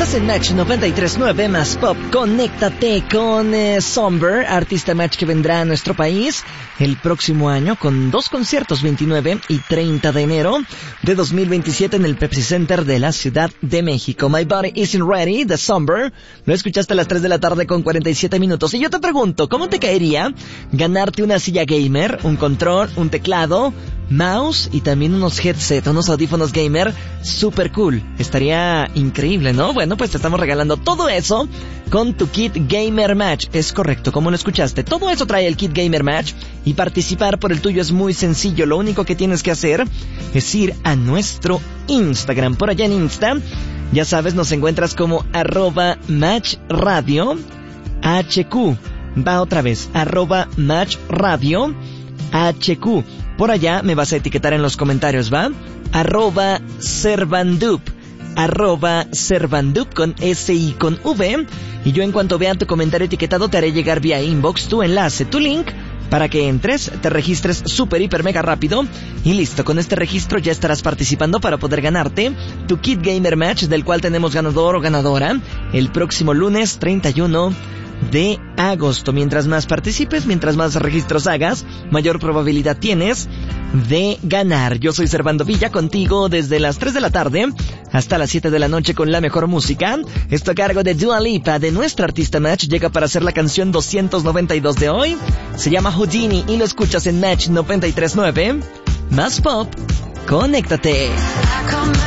Estás en Match 93.9 más Pop. Conéctate con Somber, artista Match que vendrá a nuestro país el próximo año con 2 conciertos, 29 y 30 de enero de 2027 en el Pepsi Center de la Ciudad de México. My Body Isn't Ready, de Somber. Lo escuchaste a las 3 de la tarde con 47 minutos. Y yo te pregunto, ¿cómo te caería ganarte una silla gamer, un control, un teclado, mouse y también unos headset, unos audífonos gamer super cool? Estaría increíble, ¿no? Bueno, pues te estamos regalando todo eso con tu kit Gamer Match. Es correcto, como lo escuchaste. Todo eso trae el kit Gamer Match y participar por el tuyo es muy sencillo. Lo único que tienes que hacer es ir a nuestro Instagram. Por allá en Insta, ya sabes, nos encuentras como @matchradio HQ. Va otra vez, @matchradio HQ. Por allá me vas a etiquetar en los comentarios, ¿va? @Servandup con S y con V. Y yo en cuanto vea tu comentario etiquetado te haré llegar vía inbox tu enlace, tu link, para que entres, te registres súper, hiper, mega rápido. Y listo, con este registro ya estarás participando para poder ganarte tu kit Gamer Match, del cual tenemos ganador o ganadora el próximo lunes 31 de agosto. Mientras más participes, mientras más registros hagas, mayor probabilidad tienes de ganar. Yo soy Servando Villa, contigo desde las 3 de la tarde hasta las 7 de la noche con la mejor música. Esto a cargo de Dua Lipa, de nuestra artista Match. Llega para hacer la canción 292 de hoy. Se llama Houdini y lo escuchas en Match 93.9 más Pop. Conéctate.